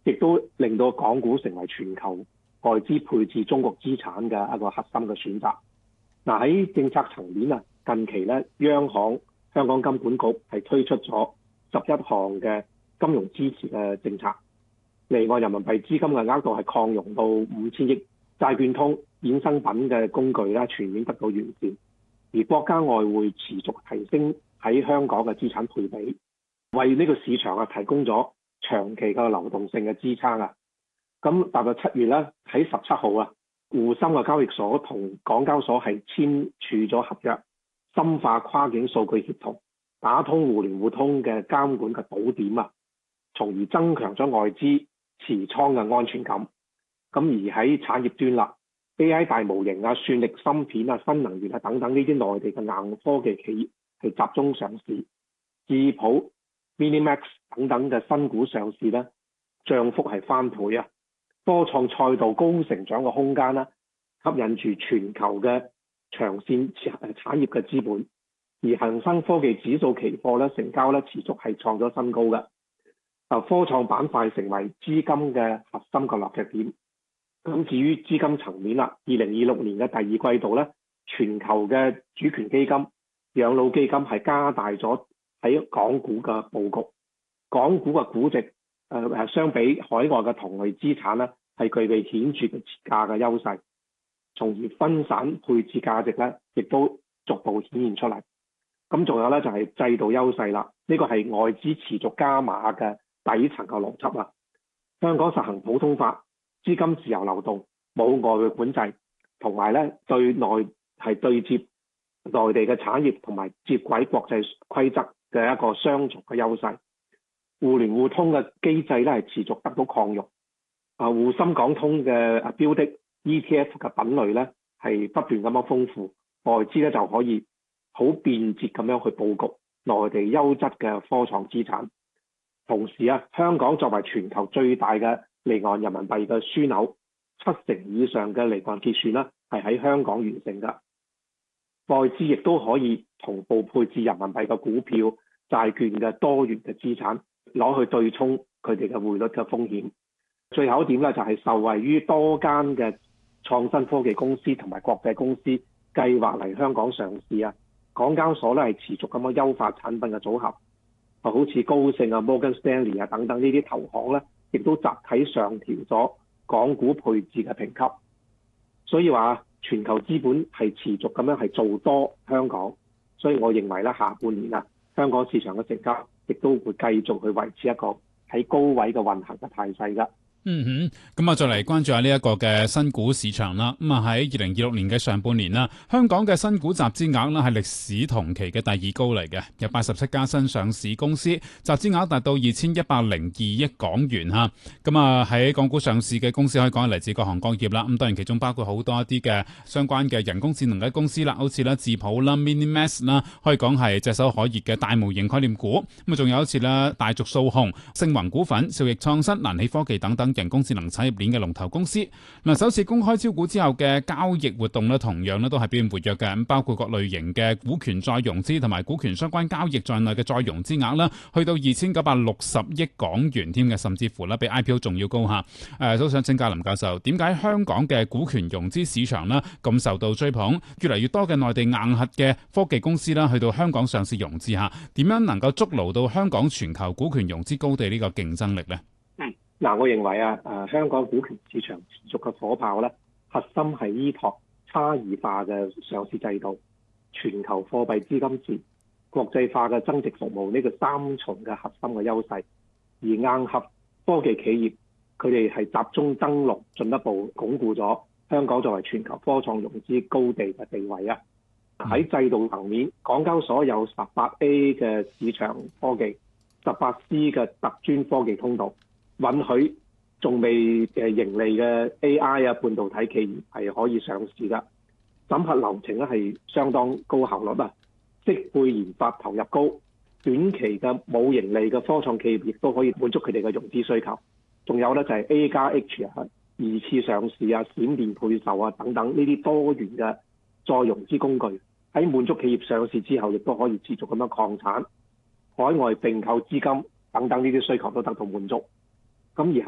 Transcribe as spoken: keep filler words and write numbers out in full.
亦都令到港股成為全球外資配置中國資產嘅一個核心嘅選擇。嗱，喺政策層面啊，近期咧，央行香港金管局係推出咗十一項嘅金融支持嘅政策，離岸人民幣資金嘅額度係擴容到五千億，債券通衍生品嘅工具咧全面得到完善，而國家外匯持續提升喺香港嘅資產配比，為呢個市場啊提供咗長期嘅流動性嘅支撐啊。咁踏入七月咧，喺十七號啊，滬深嘅交易所同港交所係簽署咗合約，深化跨境數據協同，打通互聯互通嘅監管嘅堵點啊，從而增強咗外資持倉嘅安全感。咁而喺產業端啦 ，A I 大模型啊、算力芯片啊、新能源啊等等呢啲內地嘅硬科技企業係集中上市，智普、Minimax 等等嘅新股上市咧，漲幅係翻倍啊！科創賽道高成長嘅空間啦，吸引住全球嘅長線產業嘅資本，而恒生科技指數期貨咧成交咧持續係創咗新高嘅。啊，科創板塊成為資金嘅核心嘅落腳點。咁至於資金層面啦，二零二六年嘅第二季度咧，全球嘅主權基金、養老基金係加大咗喺港股嘅佈局，港股嘅估值誒誒、呃、相比海外嘅同類資產咧，係具備顯著嘅折價嘅優勢，從而分散配置價值咧，亦都逐步顯現出嚟。咁仲有咧就係、是、制度優勢啦，呢、這個係外資持續加碼嘅底層嘅邏輯啦。香港實行普通法，資金自由流動，冇外匯管制，同埋咧對內係對接內地嘅產業同埋接軌國際規則嘅一個雙重嘅優勢。互聯互通嘅機制咧係持續得到擴容，啊滬深港通嘅標的 E T F 嘅品類咧係不斷咁樣豐富，外資咧就可以好便捷咁樣去佈局內地優質嘅科創資產。同時啊，香港作為全球最大嘅離岸人民幣嘅樞紐，七成以上嘅離岸結算啦係喺香港完成㗎。外資亦都可以同步配置人民幣嘅股票、債券嘅多元嘅資產，攞去對沖佢哋嘅匯率嘅風險。最後一點咧就係受惠於多間嘅創新科技公司同埋國際公司計劃嚟香港上市啊，港交所咧係持續咁樣優化產品嘅組合，啊好似高盛啊、Morgan Stanley 啊等等呢啲投行咧，亦都集體上調咗港股配置嘅評級。所以話全球資本係持續咁樣係做多香港，所以我認為咧下半年啊，香港市場嘅成交亦都會繼續去維持一個喺高位嘅運行嘅態勢㗎。 嗯哼，咁啊，再嚟關注下呢一個嘅新股市場啦。咁啊，喺二零二六年嘅上半年啦，香港嘅新股集資額呢係歷史同期嘅第二高嚟嘅，有八十七家新上市公司，集資額達到二千一百零二億港元吓。咁啊，喺港股上市嘅公司可以講係嚟自各行各業啦。咁當然其中包括好多一啲嘅相關嘅人工智能嘅公司啦，好似啦智譜啦、Minimax 啦，可以講係炙手可熱嘅大模型概念股。咁啊，仲有好似啦大族數控、盛宏股份、兆易創新、蘭起科技等等人工智能產業鏈嘅龍頭公司。嗱，首次公開招股之後嘅交易活動咧，同樣咧都係表現活躍嘅。咁包括各類型嘅股權再融資同埋股權相關交易在內嘅再融資額啦，去到二千九百六十億港元添嘅，甚至乎咧比 I P O 仲要高吓。誒、呃，都想請教林教授，點解香港嘅股權融資市場咧咁受到追捧？越嚟越多嘅內地硬核嘅科技公司啦，去到香港上市融資吓，點樣能夠築牢到香港全球股權融資高地呢個競爭力呢？ 嗱，我認為啊，誒香港股權市場持續嘅火炮咧，核心係依託差異化嘅上市制度、全球貨幣資金池、國際化嘅增值服務呢個三重嘅核心嘅優勢。而硬核科技企業佢哋係集中登陸，進一步鞏固咗香港作為全球科創融資高地嘅地位啊！喺制度層面，港交所有十八 A 嘅市場科技、十八 C 嘅特專科技通道，允許仲未誒盈利嘅 A I 啊半導體企業係可以上市㗎。審核流程咧係相當高效率啊，適配研發投入高，短期嘅冇盈利嘅科創企業亦都可以滿足佢哋嘅融資需求。仲有咧就係 A 加 H 啊、二次上市啊、閃電配售啊等等呢啲多元嘅再融資工具，喺滿足企業上市之後，亦都可以持續咁樣擴產、海外併購資金等等呢啲需求都得到滿足。咁而